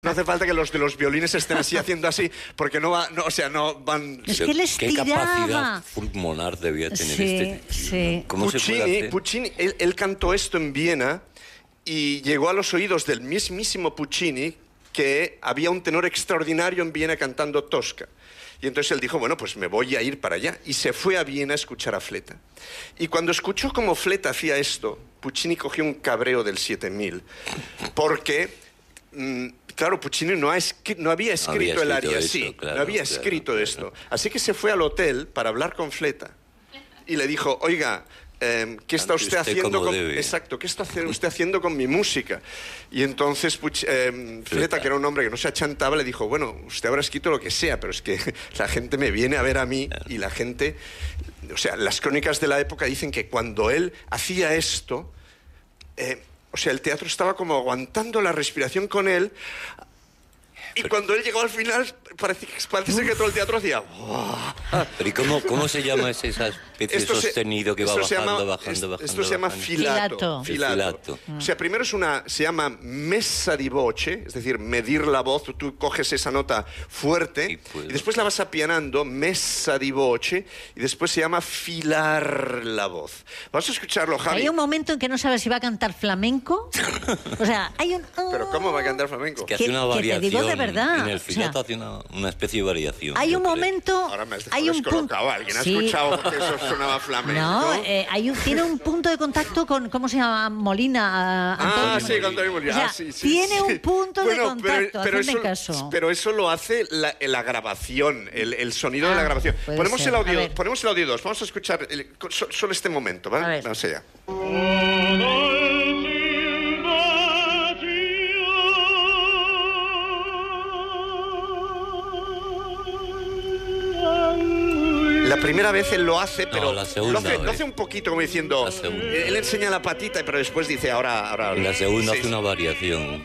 No hace falta que los de los violines estén así haciendo así, porque no van... Es que les ¿Qué tiraba. capacidad pulmonar debía tener Sí, este tío? sí. ¿Cómo se puede hacer? Puccini, él cantó esto en Viena y llegó a los oídos del mismísimo Puccini que había un tenor extraordinario en Viena cantando Tosca. Y entonces él dijo, bueno, pues me voy a ir para allá. Y se fue a Viena a escuchar a Fleta. Y cuando escuchó cómo Fleta hacía esto, Puccini cogió un cabreo del 7000. Porque, claro, Puccini no había escrito el aria así. Claro, no había escrito esto. Así que se fue al hotel para hablar con Fleta. Y le dijo, oiga... ¿qué está usted haciendo con... Exacto, ¿qué está usted haciendo con mi música? Y entonces Fleta, que era un hombre que no se achantaba, le dijo, bueno, usted habrá escrito lo que sea, pero es que la gente me viene a ver a mí y la gente... O sea, las crónicas de la época dicen que cuando él hacía esto, o sea, el teatro estaba como aguantando la respiración con él. Y cuando él llegó al final, parece que todo el teatro hacía... Pero ¿y cómo se llama esa especie de sostenido que va bajando? Esto se llama filato. O sea, primero se llama messa di voce, es decir, medir la voz. Tú coges esa nota fuerte y después la vas apianando, messa di voce, y después se llama filar la voz. Vamos a escucharlo, Javi. Hay un momento en que no sabes si va a cantar flamenco. O sea, hay un... ¿Pero cómo va a cantar flamenco? Que hace una variación. Que te digo de verdad. En el filato hace una especie de variación. Hay un momento... Ahora me has dejado hay un punto... ¿Alguien ha escuchado que eso sonaba flamenco? No, tiene un punto de contacto con... ¿Cómo se llama? Molina. Antonio sí, con Antonio Molina. O sea, tiene un punto de contacto. Hazme caso. Pero eso lo hace la grabación, el sonido de la grabación. Ponemos el audio 2. Vamos a escuchar solo este momento, ¿vale? Vamos allá. La primera vez él lo hace, pero la segunda, lo hace un poquito como diciendo... Él enseña la patita, pero después dice ahora la segunda hace una variación.